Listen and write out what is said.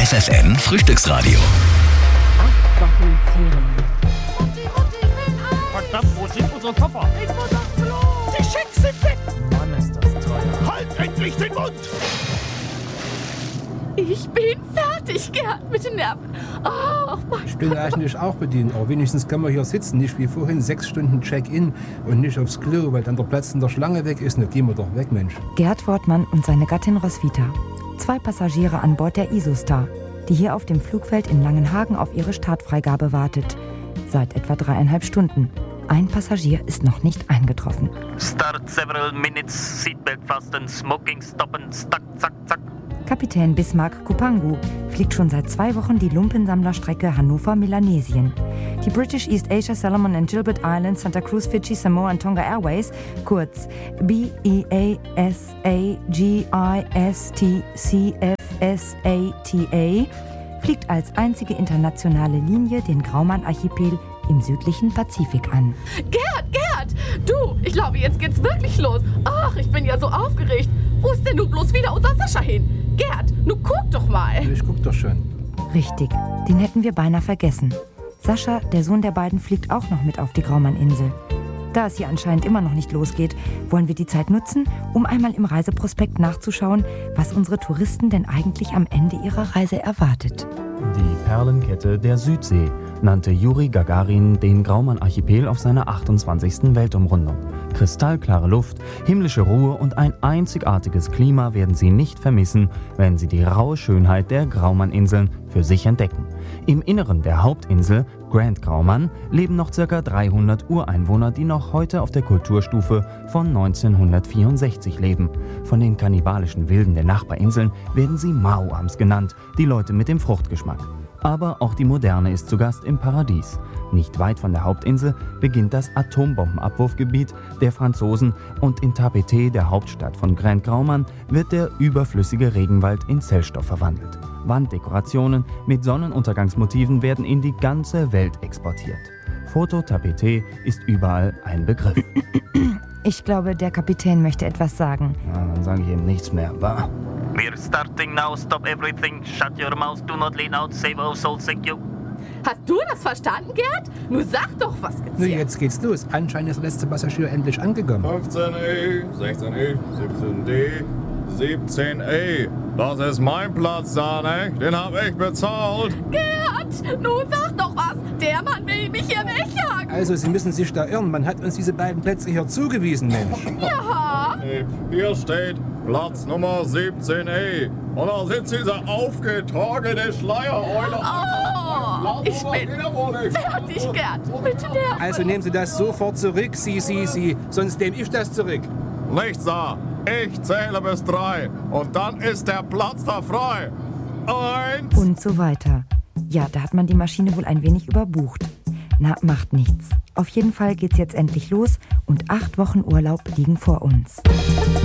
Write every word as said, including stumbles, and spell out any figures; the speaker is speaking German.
F F M Frühstücksradio. Acht Wochen Ferien. Mutti, Mutti, will ein! Verdammt, wo sind unsere Koffer? Ich muss aufs Klo! Die Schecks sind weg! Mann, ist das teuer. Halt endlich den Mund! Ich bin fertig, Gerd, mit den Nerven. Oh, mein Ich bin eigentlich auch bedient, aber wenigstens können wir hier sitzen, nicht wie vorhin sechs Stunden Check-in und nicht aufs Klo, weil dann der Platz in der Schlange weg ist. Na, gehen wir doch weg, Mensch. Gerd Wortmann und seine Gattin Roswitha. Zwei Passagiere an Bord der Isostar, die hier auf dem Flugfeld in Langenhagen auf ihre Startfreigabe wartet. Seit etwa dreieinhalb Stunden. Ein Passagier ist noch nicht eingetroffen. Start several minutes, seatbelt fasten, smoking stoppen, zack, zack, zack. Kapitän Bismarck Kupangu fliegt schon seit zwei Wochen die Lumpensammlerstrecke Hannover-Melanesien. Die British East Asia, Solomon and Gilbert Islands, Santa Cruz, Fidschi, Samoa und Tonga Airways, kurz B E A S A G I S T C F S A T A, fliegt als einzige internationale Linie den Graumann-Archipel im südlichen Pazifik an. Gerd, Gerd! Du, ich glaube, jetzt geht's wirklich los. Ach, ich bin ja so aufgeregt. Wo ist denn nun bloß wieder unser Sascha hin? Gerd, nu guck doch mal. Ich guck doch schon. Richtig, den hätten wir beinahe vergessen. Sascha, der Sohn der beiden, fliegt auch noch mit auf die Graumann-Insel. Da es hier anscheinend immer noch nicht losgeht, wollen wir die Zeit nutzen, um einmal im Reiseprospekt nachzuschauen, was unsere Touristen denn eigentlich am Ende ihrer Reise erwartet. Die Perlenkette der Südsee nannte Juri Gagarin den Graumann-Archipel auf seiner achtundzwanzigsten Weltumrundung. Kristallklare Luft, himmlische Ruhe und ein einzigartiges Klima werden Sie nicht vermissen, wenn Sie die raue Schönheit der Graumann-Inseln für sich entdecken. Im Inneren der Hauptinsel, Grand Graumann, leben noch ca. dreihundert Ureinwohner, die noch heute auf der Kulturstufe von neunzehnhundertvierundsechzig leben. Von den kannibalischen Wilden der Nachbarinseln werden sie Maoams genannt, die Leute mit dem Fruchtgeschmack. Aber auch die Moderne ist zu Gast im Paradies. Nicht weit von der Hauptinsel beginnt das Atombombenabwurfgebiet der Franzosen und in Tapeté, der Hauptstadt von Grand Graumann, wird der überflüssige Regenwald in Zellstoff verwandelt. Wanddekorationen mit Sonnenuntergangsmotiven werden in die ganze Welt exportiert. Foto-Tapeté ist überall ein Begriff. Ich glaube, der Kapitän möchte etwas sagen. Na, dann sage ich eben nichts mehr, wa? We're starting now, stop everything, shut your mouth, do not lean out, save our soul, thank you. Hast du das verstanden, Gerd? Nur sag doch, was gibt's Nun, hier? jetzt geht's los. Anscheinend ist der letzte Passagier endlich angekommen. fünfzehn E, sechzehn E, siebzehn D, siebzehn E. Das ist mein Platz da, ne? Den hab ich bezahlt. Gerd, nun sag doch was. Der Mann will mich hier wegjagen. Also, Sie müssen sich da irren. Man hat uns diese beiden Plätze hier zugewiesen, Mensch. Ja. Hier steht Platz Nummer siebzehn E. Und da sitzt dieser aufgetragene Schleiereule. Oh, ich bin fertig, Gerd. Bitte der. Also nehmen Sie das sofort zurück, Sie, Sie, Sie. Sonst nehme ich das zurück. Nichts da. Ich zähle bis drei. Und dann ist der Platz da frei. Eins. Und so weiter. Ja, da hat man die Maschine wohl ein wenig überbucht. Na, macht nichts. Auf jeden Fall geht's jetzt endlich los und acht Wochen Urlaub liegen vor uns.